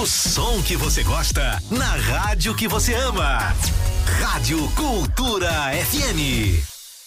O som que você gosta, na rádio que você ama. Rádio Cultura FM.